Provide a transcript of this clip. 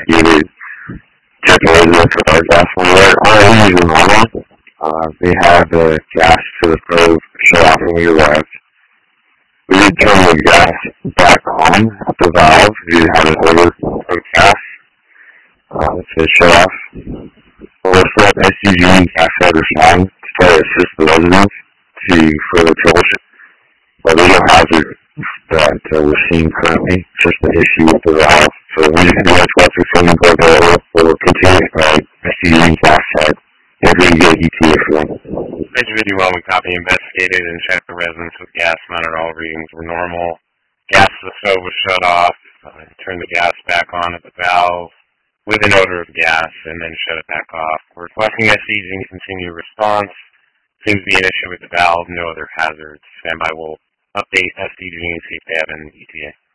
investigated checking residents with our gas monitor. All is normal. They have the gas to the stove shut off when we arrived. We did turn the gas back on at the valve. We had an order from gas to shut off. We'll let SCG and gas head respond to try to assist the residents to further troubleshoot. But there's no hazard that we're seeing currently, just the issue with the valve. So we just do watch for some available. We'll continue SCG and gas head. If we can get ETA for them. Page video while we copy investigated and checked the residents with gas monitor. All readings were normal. Gas to the stove was shut off. Turned the gas back on at the valve with an odor of gas and then shut it back off. We're requesting SCG and continue response. Seems to be an issue with the valve, no other hazards. Standby will update SCG and see if they have an ETA.